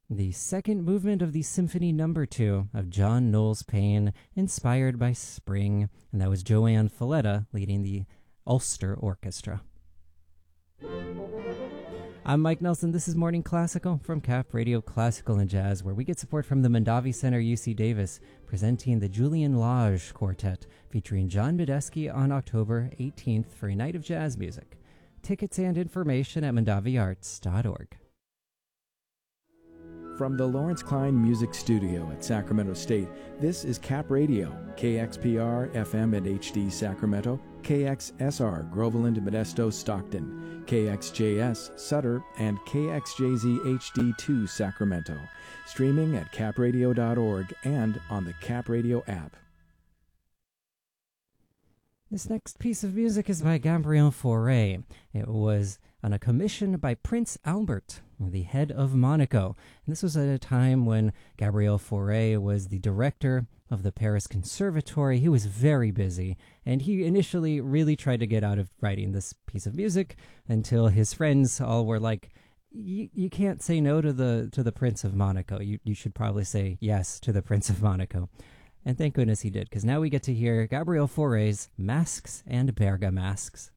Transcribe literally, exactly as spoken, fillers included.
the second movement of the Symphony Number Two of John Knowles Paine, inspired by spring, and that was Joanne Falletta leading the Ulster Orchestra. I'm Mike Nelson. This is Morning Classical from Cap Radio Classical and Jazz, where we get support from the Mondavi Center U C Davis, presenting the Julian Lage Quartet, featuring John Medeski on October eighteenth for a night of jazz music. Tickets and information at mondavi arts dot org. From the Lawrence Klein Music Studio at Sacramento State, this is Cap Radio, K X P R, F M and H D Sacramento, K X S R, Groveland, Modesto, Stockton, K X J S, Sutter, and K X J Z H D two, Sacramento. Streaming at cap radio dot org and on the Cap Radio app. This next piece of music is by Gabriel Fauré. It was on a commission by Prince Albert, the head of Monaco. And this was at a time when Gabriel Fauré was the director of the Paris Conservatory. He was very busy, and he initially really tried to get out of writing this piece of music until his friends all were like, you can't say no to the to the Prince of Monaco. You, you should probably say yes to the Prince of Monaco. And thank goodness he did, because now we get to hear Gabriel Fauré's Masks and Bergamasques.